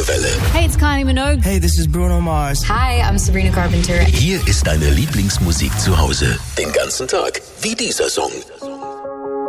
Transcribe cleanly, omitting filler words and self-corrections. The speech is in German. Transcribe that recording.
Neue Welle. Hey, it's Kylie Minogue. Hey, this is Bruno Mars. Hi, I'm Sabrina Carpenter. Hier ist deine Lieblingsmusik zu Hause. Den ganzen Tag. Wie dieser Song.